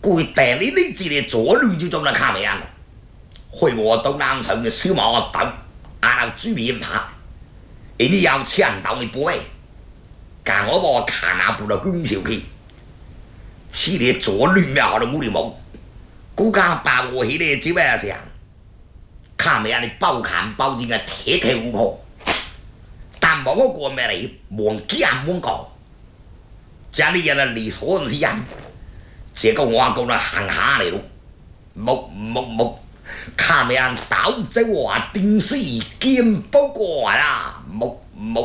故意带你那几的左路就中了卡没样了。会我东南城的小毛豆，按照主面拍，你要抢到你不会，干我把看那不了公票去，起的左路面好的我的梦，骨架把我起的基本上，卡没样的包看包进个铁口无破，但冇我过没来，忙见忙讲，家里人的理所是样，这个我讲了行下来咯，木。看没人倒在我顶死见不过啦，木，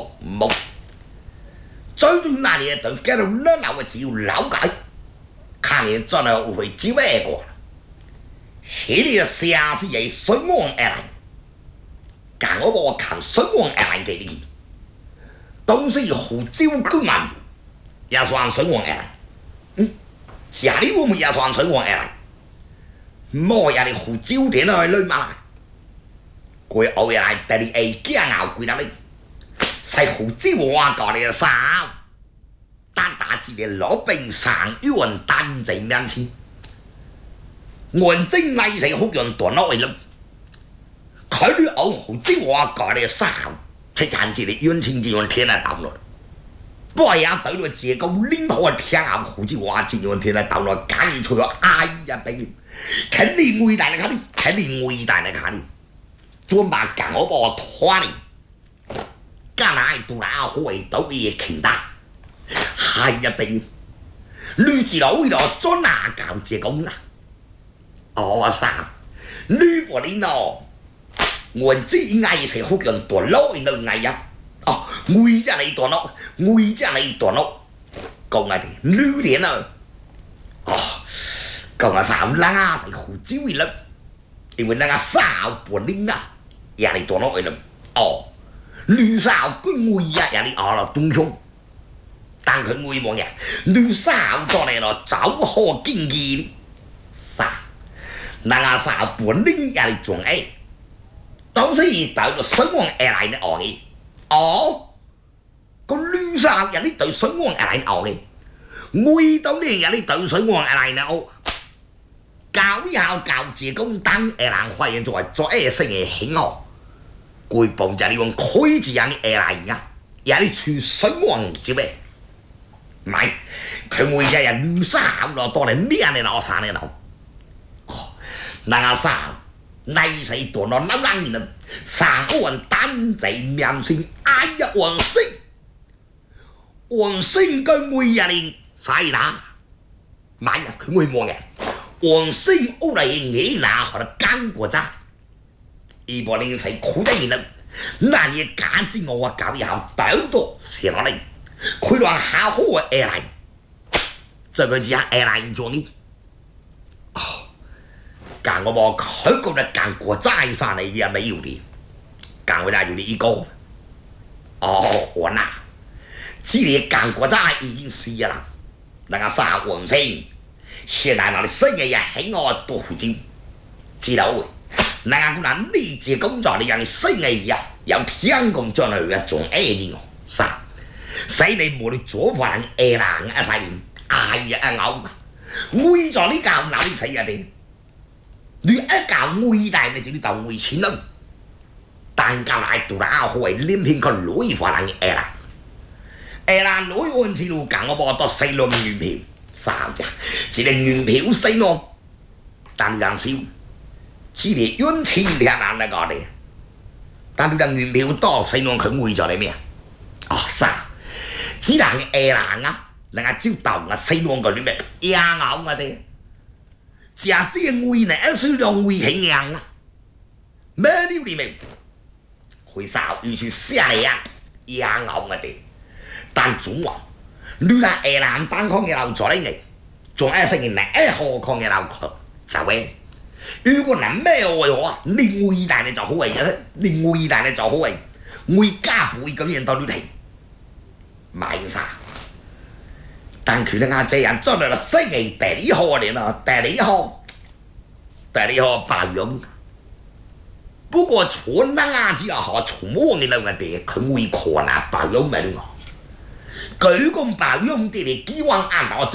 最终那年都给到热闹的只有老街，看见真的会几万个，那里的乡是以孙王而来，干我看孙王而来给你，都是胡椒口满，也算孙王而来，家里我们也算孙王而来。莫呀！你胡椒点去累嘛？佢偶日嚟帶你嗌驚咬佢啦你，使胡椒話講你少，單打自己攞兵上一碗單仔面前，我真嚟使好人斷落去啦。佢啲偶胡椒話講你少，出產自己冤情自然天嚟抌落。不過呀，對到自個拎開聽下胡椒話自然天嚟抌落，假如除咗哎呀俾。肯定伟大的看你，肯定伟大的看你，准把干我把拖你，干来都来会都也肯打，还呀对，女子佬为了做哪搞这工啊？哦啥？女不哩喏，我只爱是好人多老人爱呀，哦，我家来多老，我家来多老，讲啊的女人啊，哦。讲啊啥？人啊是胡椒味了，因为人啊啥不灵啊，也里多少味了。哦，女啥跟我呀也里熬了东胸，但佢我望呀，女啥做来了走好经济的，啥？人啊啥不灵也里种哎，都是到了生活而来的熬的。哦，个女啥也里对生活而来熬的，我到呢也里对生活而来的哦。教以後教自公當而人發現做一生嘅興哦，佢幫助你用開字人嘅而嚟啊，也你處水王之咩？唔係，佢每日人亂沙落多嚟咩嚟攞山嚟攞？哦，那個山，你使多攞諗諗嘅，山岸單仔面先，哎呀王星佢每日嚟使啦，買呀佢會望嘅。王星屋嚟你拿好了干果渣，一波人才苦的人，那你赶紧我搞一下刀多写落来，亏乱好好的而来，这个叫而来做你，哦，干我把开过的干果渣上来也没有的，干我家有的一个，哦，我那，这里干果渣已经死了，那个啥王星。现在那里生意也很我多胡椒，知道喂？那个人理解工作的人生意呀，有天公将来嘅仲爱啲我，啥？使你冇你做法人爱人啊，使你哎呀咬，为咗你教哪里使啊你？你一教伟大你就你到伟钱咯，但教来杜拉会连片个女法人嘅爱人女按次路教我冇到四轮原票。啥子？一个原票死咯，但人少，只係冤錢聽人嚟講的。但係原票多死咯，佢會咗你咩？哦，啥？只能嘅人啊，人家招鬥啊，死咯嗰啲咩？也咬我哋，只係會呢一數量會起硬啊，咩料裡面？會少於是下嚟啊，也咬我哋，但總話。你那二人單抗嘅流咗嚟，仲係成日嚟何抗嘅流就係。如果人咩嘅話，你偉大你就好嘅，你偉大你就好嘅，偉家不會咁樣到你哋，買啥？但佢哋這樣做了生意第二好嘅啦，第二好包容。不過傳那只係學傳統嘅兩個地，佢會可能包容唔到。佢咁包容啲嚟，希望按到。